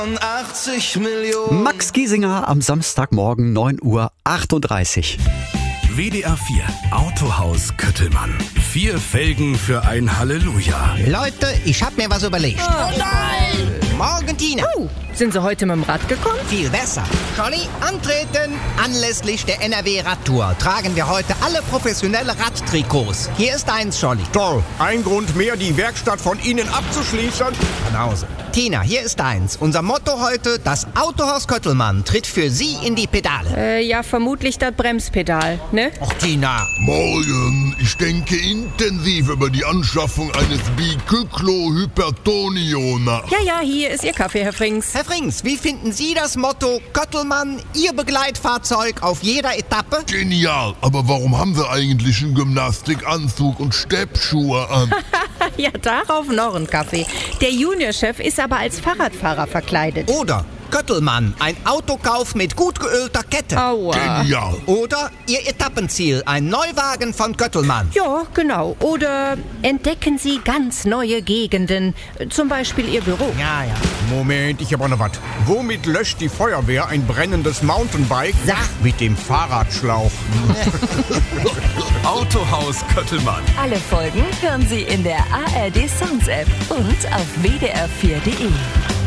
80 Millionen. Max Giesinger am Samstagmorgen 9:38 Uhr. WDR 4 Autohaus Köttelmann. 4 Felgen für ein Halleluja. Leute, ich hab mir was überlegt. Oh nein! Morgen, Tina. Sind Sie heute mit dem Rad gekommen? Viel besser. Scholli, antreten. Anlässlich der NRW-Radtour tragen wir heute alle professionelle Radtrikots. Hier ist eins, Scholli. Toll, ein Grund mehr, die Werkstatt von Ihnen abzuschließen. Nach Hause. Tina, hier ist eins. Unser Motto heute, das Autohaus Köttelmann tritt für Sie in die Pedale. Ja, vermutlich das Bremspedal, ne? Och, Tina. Morgen, ich denke intensiv über die Anschaffung eines Bicyclo-Hypertonio nach. Ja, hier ist Ihr Kaffee, Herr Frings. Herr Frings, wie finden Sie das Motto Köttelmann, Ihr Begleitfahrzeug auf jeder Etappe? Genial, aber warum haben Sie eigentlich einen Gymnastikanzug und Steppschuhe an? Ja, darauf noch ein Kaffee. Der Juniorchef ist aber als Fahrradfahrer verkleidet. Oder Köttelmann, ein Autokauf mit gut geölter Kette. Aua. Genial. Oder Ihr Etappenziel, ein Neuwagen von Köttelmann. Ja, genau. Oder entdecken Sie ganz neue Gegenden, zum Beispiel Ihr Büro. Ja. Moment, ich hab auch noch was. Womit löscht die Feuerwehr ein brennendes Mountainbike? Sag. Mit dem Fahrradschlauch. Autohaus Köttelmann. Alle Folgen hören Sie in der ARD Sounds App und auf wdr4.de.